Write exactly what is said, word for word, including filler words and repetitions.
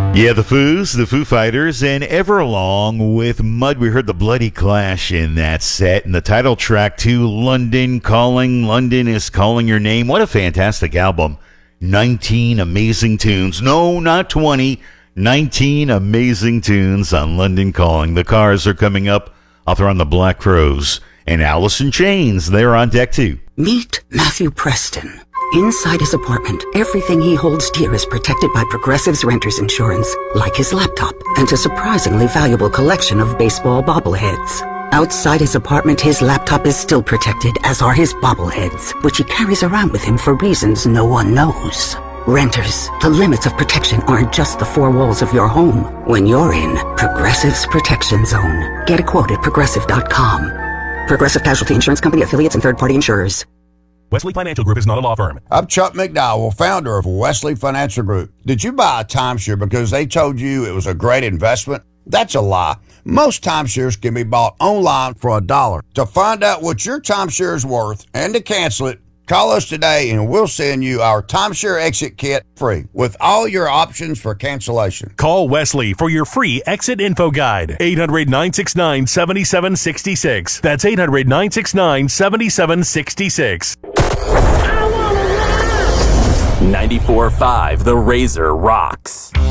Yeah, the Foos, the Foo Fighters, and Everlong with Mud. We heard the Bloody Clash in that set, and the title track to London Calling. London is Calling Your Name. What a fantastic album. nineteen amazing tunes. No, not twenty. nineteen amazing tunes on London Calling. The Cars are coming up. Out there on the Black Crowes. And Alice in Chains, they're on deck too. Meet Matthew Preston. Inside his apartment, everything he holds dear is protected by Progressive's renter's insurance, like his laptop and a surprisingly valuable collection of baseball bobbleheads. Outside his apartment, his laptop is still protected, as are his bobbleheads, which he carries around with him for reasons no one knows. Renters, the limits of protection aren't just the four walls of your home. When you're in Progressive's Protection Zone, get a quote at progressive dot com. Progressive Casualty Insurance Company, affiliates, and third-party insurers. Wesley Financial Group is not a law firm. I'm Chuck McDowell, founder of Wesley Financial Group. Did you buy a timeshare because they told you it was a great investment? That's a lie. Most timeshares can be bought online for a dollar. To find out what your timeshare is worth and to cancel it, call us today and we'll send you our timeshare exit kit free with all your options for cancellation. Call Wesley for your free exit info guide. eight hundred, nine six nine, seven seven six six. That's eight hundred, nine six nine, seven seven six six. ninety-four point five The Razor rocks.